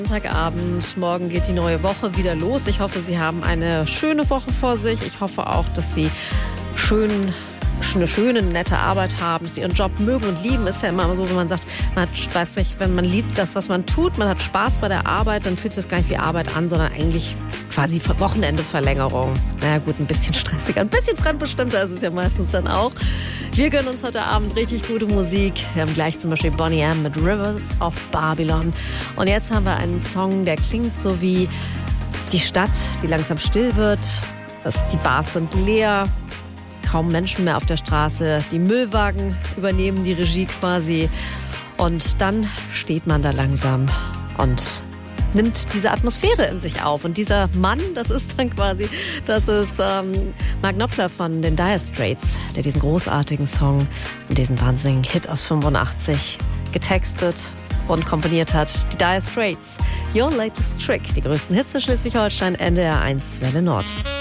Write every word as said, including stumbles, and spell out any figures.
Sonntagabend, morgen geht die neue Woche wieder los. Ich hoffe, Sie haben eine schöne Woche vor sich. Ich hoffe auch, dass Sie schön, eine schöne, nette Arbeit haben, dass Sie Ihren Job mögen und lieben. Ist ja immer so, wenn man sagt, man hat, weiß nicht, wenn man liebt das, was man tut, man hat Spaß bei der Arbeit, dann fühlt sich das gar nicht wie Arbeit an, sondern eigentlich quasi Wochenende-Verlängerung. Naja gut, ein bisschen stressiger, ein bisschen fremdbestimmter ist es ja meistens dann auch. Wir gönnen uns heute Abend richtig gute Musik. Wir haben gleich zum Beispiel Boney M. mit Rivers of Babylon. Und jetzt haben wir einen Song, der klingt so wie die Stadt, die langsam still wird. Das, die Bars sind leer, kaum Menschen mehr auf der Straße. Die Müllwagen übernehmen die Regie quasi. Und dann steht man da langsam und nimmt diese Atmosphäre in sich auf. Und dieser Mann, das ist dann quasi, das ist ähm, Mark Knopfler von den Dire Straits, der diesen großartigen Song und diesen wahnsinnigen Hit aus fünfundachtzig getextet und komponiert hat. Die Dire Straits, Your Latest Trick, die größten Hits in Schleswig-Holstein, N D R eins Welle Nord.